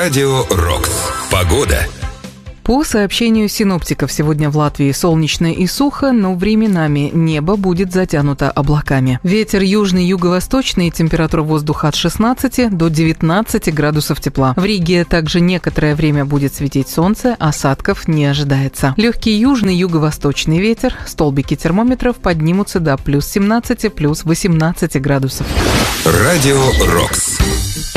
Радио Рокс. Погода. По сообщению синоптиков, сегодня в Латвии солнечно и сухо, но временами небо будет затянуто облаками. Ветер южный, юго-восточный, температура воздуха от 16 до 19 градусов тепла. В Риге также некоторое время будет светить солнце, осадков не ожидается. Легкий южный, юго-восточный ветер, столбики термометров поднимутся до плюс 17, плюс 18 градусов. Радио Рокс.